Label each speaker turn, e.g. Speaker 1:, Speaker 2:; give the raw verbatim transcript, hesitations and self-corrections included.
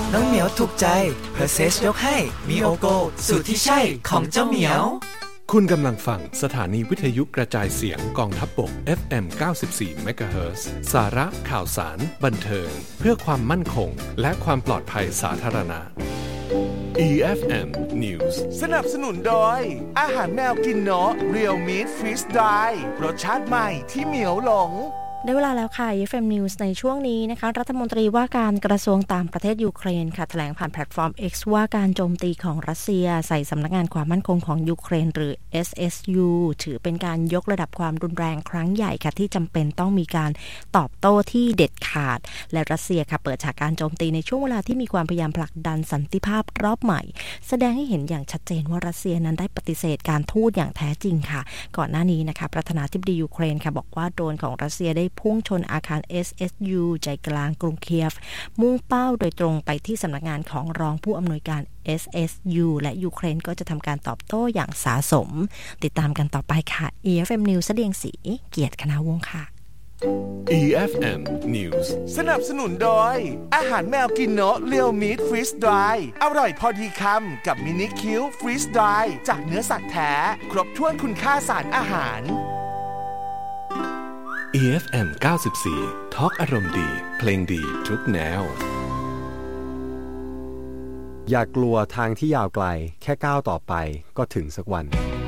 Speaker 1: น้องเหมียวถูกใจเพอร์เซสยกให้มีโอโกสูตรที่ใช่ของเจ้าเหมียว
Speaker 2: คุณกำลังฟังสถานีวิทยุกระจายเสียงกองทัพบก เอฟ เอ็ม เก้าสิบสี่ เมกะเฮิรตซ์ สาระข่าวสารบันเทิงเพื่อความมั่นคงและความปลอดภัยสาธารณะ อี เอฟ เอ็ม News
Speaker 3: สนับสนุนโดยอาหารแมวกินเนาะ Real Meat Freeze Dry รสชาติใหม่ที่เหมียวหลง
Speaker 4: ได้เวลาแล้วค่ะ อี เอฟ เอ็ม News ในช่วงนี้นะคะรัฐมนตรีว่าการกระทรวงต่างประเทศยูเครนค่ะแถลงผ่านแพลตฟอร์ม X ว่าการโจมตีของรัสเซียใส่สำนักงานความมั่นคงของยูเครนหรือ เอส เอส ยู ถือเป็นการยกระดับความรุนแรงครั้งใหญ่ค่ะที่จำเป็นต้องมีการตอบโต้ที่เด็ดขาดและรัสเซียค่ะเปิดฉากการโจมตีในช่วงเวลาที่มีความพยายามผลักดันสันติภาพรอบใหม่แสดงให้เห็นอย่างชัดเจนว่ารัสเซียนั้นได้ปฏิเสธการทูตอย่างแท้จริงค่ะก่อนหน้านี้นะคะประธานาธิบดียูเครนค่ะบอกว่าโดรนของรัสเซียได้พุ่งชนอาคาร เอส เอส ยู ใจกลางกรุงเคียฟมุ่งเป้าโดยตรงไปที่สำนักงานของรองผู้อำนวยการ เอส เอส ยู และยูเครนก็จะทำการตอบโต้อย่างสาสมติดตามกันต่อไปค่ะ อี เอฟ เอ็ม News เสดียงศรีเกียรติคณาวงศ์ค่ะ
Speaker 2: อี เอฟ เอ็ม News
Speaker 3: สนับสนุนโดยอาหารแมวกินเนาะ Real Meat Freeze Dry อร่อยพอดีคำกับมินิคิว Freeze Dry จากเนื้อสัตว์แท้ครบถ้วนคุณค่าสารอาหาร
Speaker 2: อี เอฟ เอ็ม เก้าสิบสี่ ทอล์กอารมณ์ดีเพลงดีทุกแนว
Speaker 5: อย่ากลัวทางที่ยาวไกลแค่ก้าวต่อไปก็ถึงสักวัน